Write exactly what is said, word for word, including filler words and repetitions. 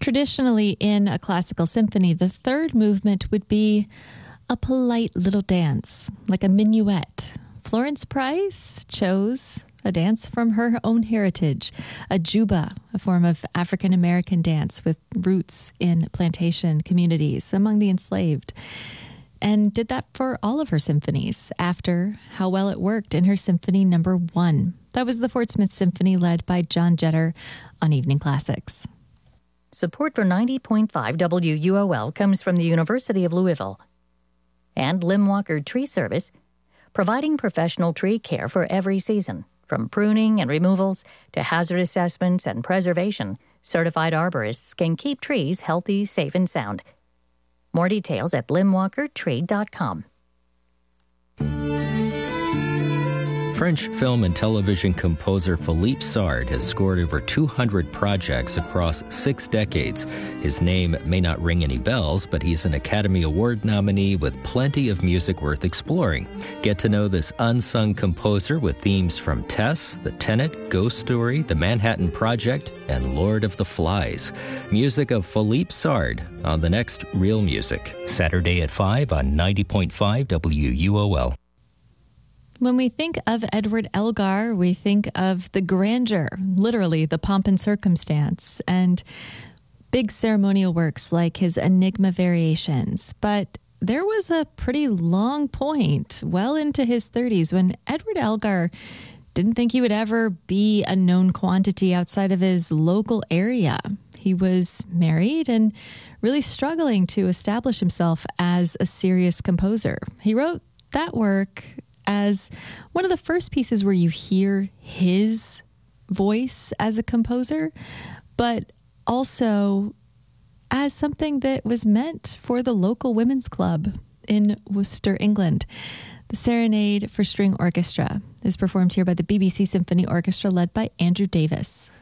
Traditionally, in a classical symphony, the third movement would be a polite little dance, like a minuet. Florence Price chose a dance from her own heritage, a juba, a form of African-American dance with roots in plantation communities among the enslaved, and did that for all of her symphonies after how well it worked in her Symphony Number One. That was the Fort Smith Symphony led by John Jetter on Evening Classics. Support for ninety point five W U O L comes from the University of Louisville and Lim Walker Tree Service, providing professional tree care for every season. From pruning and removals to hazard assessments and preservation, certified arborists can keep trees healthy, safe, and sound. More details at lim walker tree dot com. French film and television composer Philippe Sard has scored over two hundred projects across six decades. His name may not ring any bells, but he's an Academy Award nominee with plenty of music worth exploring. Get to know this unsung composer with themes from Tess, The Tenet, Ghost Story, The Manhattan Project, and Lord of the Flies. Music of Philippe Sard on the next Real Music, Saturday at five on ninety point five W U O L. When we think of Edward Elgar, we think of the grandeur, literally the pomp and circumstance, and big ceremonial works like his Enigma Variations. But there was a pretty long point, well into his thirties, when Edward Elgar didn't think he would ever be a known quantity outside of his local area. He was married and really struggling to establish himself as a serious composer. He wrote that work as one of the first pieces where you hear his voice as a composer, but also as something that was meant for the local women's club in Worcester, England. The Serenade for String Orchestra is performed here by the B B C Symphony Orchestra led by Andrew Davis.